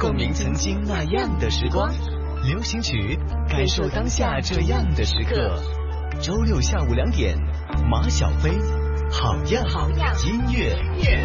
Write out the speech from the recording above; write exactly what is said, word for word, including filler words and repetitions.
共鸣曾经那样的时光。流行曲，感受当下这样的时刻。周六下午两点，马小飞，好样好样音乐。